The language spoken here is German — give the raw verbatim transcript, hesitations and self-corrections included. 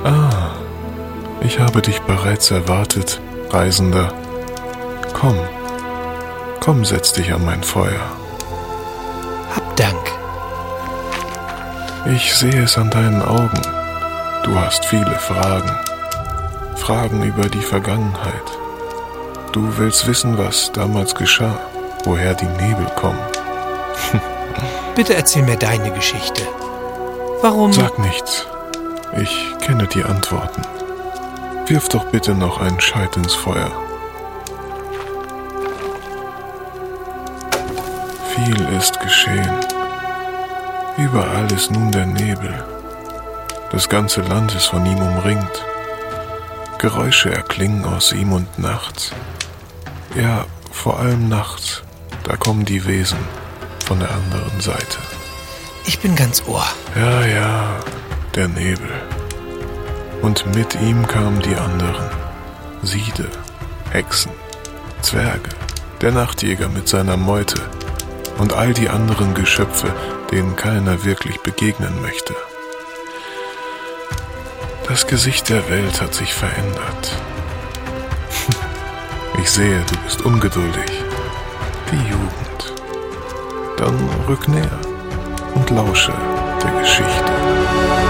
Ah, ich habe dich bereits erwartet, Reisender. Komm, komm, setz dich an mein Feuer. Hab Dank. Ich sehe es an deinen Augen. Du hast viele Fragen. Fragen über die Vergangenheit. Du willst wissen, was damals geschah, woher die Nebel kommen. Bitte erzähl mir deine Geschichte. Warum... Sag nichts. Ich kenne die Antworten. Wirf doch bitte noch einen Scheit ins Feuer. Viel ist geschehen. Überall ist nun der Nebel. Das ganze Land ist von ihm umringt. Geräusche erklingen aus ihm und nachts. Ja, vor allem nachts. Da kommen die Wesen von der anderen Seite. Ich bin ganz Ohr. Ja, ja, der Nebel. Und mit ihm kamen die anderen. Siede, Hexen, Zwerge, der Nachtjäger mit seiner Meute und all die anderen Geschöpfe, denen keiner wirklich begegnen möchte. Das Gesicht der Welt hat sich verändert. Ich sehe, du bist ungeduldig. Die Jugend. Dann rück näher und lausche der Geschichte.